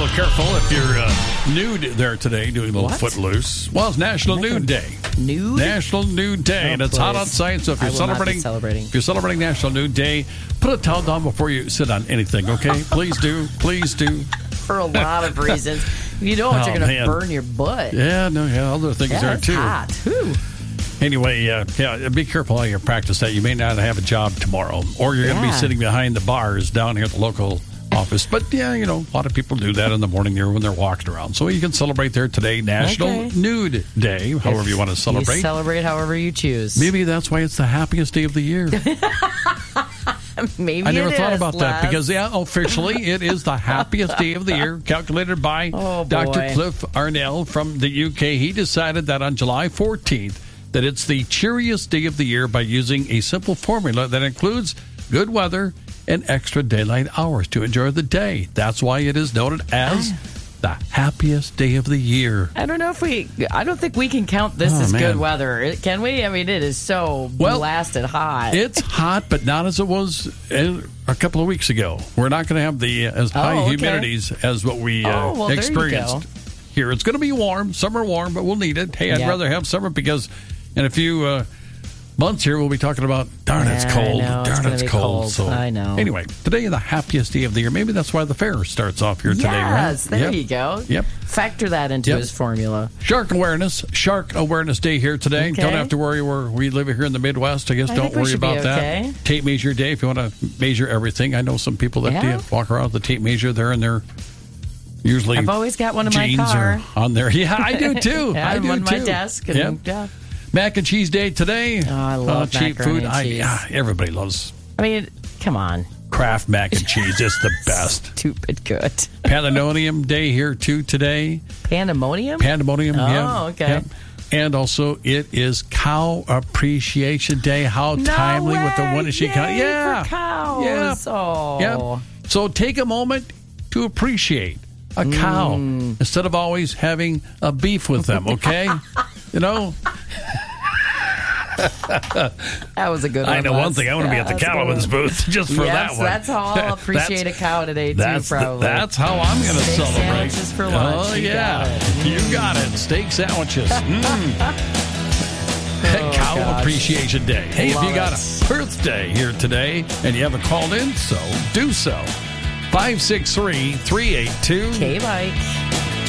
little careful if you're nude there today, doing a little footloose. Well, it's National Nude Day. Nude? National Nude Day, and it's hot outside. So if you're if you're celebrating National Nude Day, put a towel down before you sit on anything. Okay, please do, please do. For a lot of reasons. If you don't, you're going to burn your butt. Yeah, other things there too. Hot. Whew. Anyway, be careful how you practice that. You may not have a job tomorrow, or you're going to be sitting behind the bars down here at the local office. But, a lot of people do that in the morning there when they're walking around. So you can celebrate there today, National Nude Day, however you want to celebrate. You celebrate however you choose. Maybe that's why it's the happiest day of the year. Maybe I never thought about that because, officially it is the happiest day of the year, calculated by Dr. Cliff Arnell from the UK. He decided that on July 14th, that it's the cheeriest day of the year by using a simple formula that includes good weather and extra daylight hours to enjoy the day. That's why it is noted as the happiest day of the year. I don't think we can count this as good weather. Can we? I mean, it is so blasted hot. It's hot, but not as it was a couple of weeks ago. We're not going to have as high humidities as what we experienced here. It's going to be warm, summer warm, but we'll need it. Hey, I'd rather have summer because in a few months here, we'll be talking about, it's cold. It's cold. So, I know. Anyway, today is the happiest day of the year. Maybe that's why the fair starts off here today, right? Yes, there you go. Yep. Factor that into his formula. Shark Awareness Day here today. Okay. Don't have to worry where we live here in the Midwest. I guess don't worry about that. Tape measure day if you want to measure everything. I know some people that walk around with the tape measure there and they're usually I've always got one in my car. On there. Yeah, I do too. I do on my desk. And, Mac and cheese day today. Oh, I love cheap macaroni food. and cheese. Everybody loves. I mean, come on. Kraft mac and cheese, just the best. Stupid good. Pandemonium day here too today. Pandemonium? Pandemonium. Oh, okay. Yep. And also, it is Cow Appreciation Day. How timely with the Winnebago County. Yeah. For cows. Yeah. Oh. Yeah. So take a moment to appreciate a cow instead of always having a beef with them, okay? That was a good one. I know one thing. I want to be at the Callawans booth just for that one. That's how I'll appreciate a cow today, too, probably. That's how I'm going to celebrate. Sandwiches for lunch. Oh, you got it. Steak sandwiches. Cow Appreciation Day. Hey, if you got a birthday here today and you haven't called in, so do so. 563-382. K-Mike.